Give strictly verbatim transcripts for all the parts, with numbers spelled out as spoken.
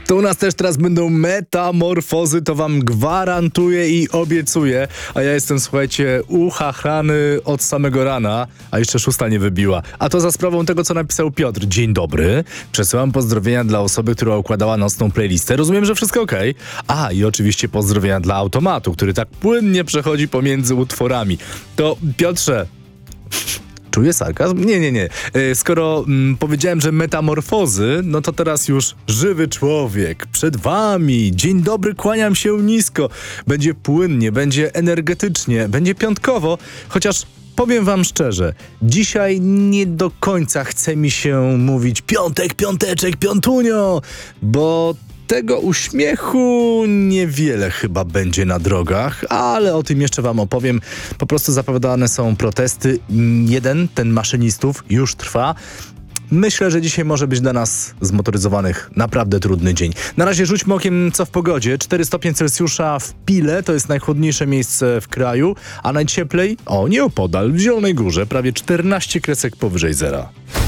To u nas też teraz będą metamorfozy, to wam gwarantuję i obiecuję. A ja jestem, słuchajcie, uchachrany od samego rana, a jeszcze szósta nie wybiła. A to za sprawą tego, co napisał Piotr. Dzień dobry. Przesyłam pozdrowienia dla osoby, która układała nocną playlistę. Rozumiem, że wszystko okej. A, i oczywiście pozdrowienia dla automatu, który tak płynnie przechodzi pomiędzy utworami. To Piotrze... Czuję sarkazm? Nie, nie, nie. Skoro mm, powiedziałem, że metamorfozy, no to teraz już żywy człowiek przed wami. Dzień dobry, kłaniam się nisko. Będzie płynnie, będzie energetycznie, będzie piątkowo, chociaż powiem wam szczerze, dzisiaj nie do końca chce mi się mówić piątek, piąteczek, piątunio, bo tego uśmiechu niewiele chyba będzie na drogach, ale o tym jeszcze wam opowiem. Po prostu zapowiadane są protesty. Jeden, ten maszynistów, już trwa. Myślę, że dzisiaj może być dla nas zmotoryzowanych naprawdę trudny dzień. Na razie rzućmy okiem, co w pogodzie. cztery stopnie Celsjusza w Pile, to jest najchłodniejsze miejsce w kraju, a najcieplej, o nieopodal, w Zielonej Górze, prawie czternaście kresek powyżej zera.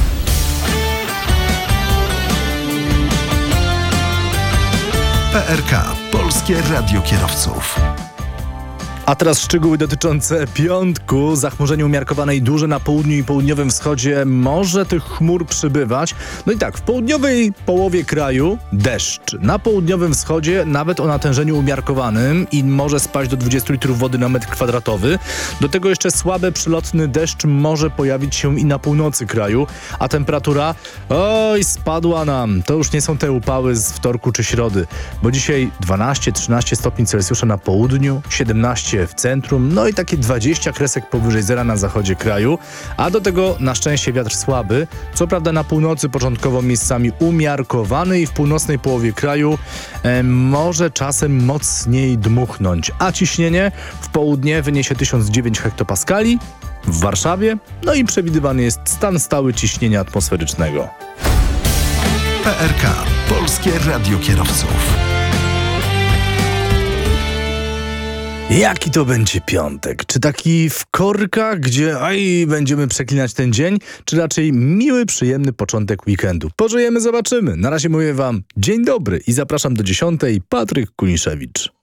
P R K, Polskie Radio Kierowców. A teraz szczegóły dotyczące piątku. Zachmurzenie umiarkowane i duże na południu i południowym wschodzie. Może tych chmur przybywać. No i tak, w południowej połowie kraju deszcz. Na południowym wschodzie nawet o natężeniu umiarkowanym i może spaść do dwudziestu litrów wody na metr kwadratowy. Do tego jeszcze słaby przylotny deszcz może pojawić się i na północy kraju. A temperatura, oj, spadła nam. To już nie są te upały z wtorku czy środy. Bo dzisiaj dwanaście trzynaście stopni Celsjusza na południu, siedemnaście w centrum, no i takie dwadzieścia kresek powyżej zera na zachodzie kraju, a do tego na szczęście wiatr słaby, co prawda na północy początkowo miejscami umiarkowany i w północnej połowie kraju e, może czasem mocniej dmuchnąć, a ciśnienie w południe wyniesie tysiąc dziewięć hektopaskali, w Warszawie, no i przewidywany jest stan stały ciśnienia atmosferycznego. P R K, Polskie Radio Kierowców. Jaki to będzie piątek? Czy taki w korkach, gdzie aj, będziemy przeklinać ten dzień, czy raczej miły, przyjemny początek weekendu? Pożyjemy, zobaczymy. Na razie mówię wam dzień dobry i zapraszam do dziesiątej. Patryk Kuniszewicz.